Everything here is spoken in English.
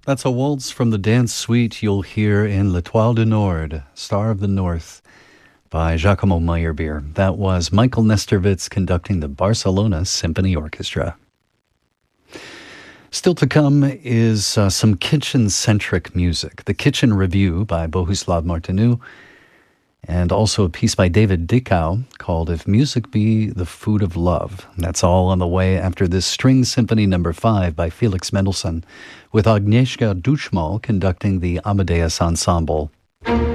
That's a waltz from the dance suite you'll hear in L'Étoile du Nord, Star of the North, by Giacomo Meyerbeer. That was Michael Nestervitz conducting the Barcelona Symphony Orchestra. Still to come is some kitchen-centric music. The Kitchen Review by Bohuslav Martinu, and also a piece by David Dickau called If Music Be the Food of Love. That's all on the way after this String Symphony No. 5 by Felix Mendelssohn, with Agnieszka Duchmal conducting the Amadeus Ensemble.